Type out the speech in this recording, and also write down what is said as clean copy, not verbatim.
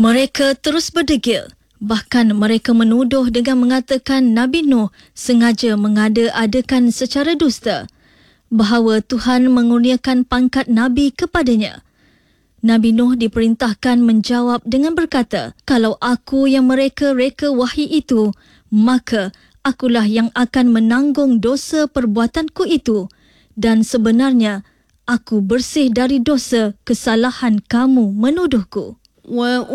Mereka terus berdegil. Bahkan mereka menuduh dengan mengatakan Nabi Nuh sengaja mengada-adakan secara dusta bahawa Tuhan mengurniakan pangkat Nabi kepadanya. Nabi Nuh diperintahkan menjawab dengan berkata, "Kalau aku yang mereka reka wahyi itu, maka akulah yang akan menanggung dosa perbuatanku itu. Dan sebenarnya, aku bersih dari dosa kesalahan kamu menuduhku."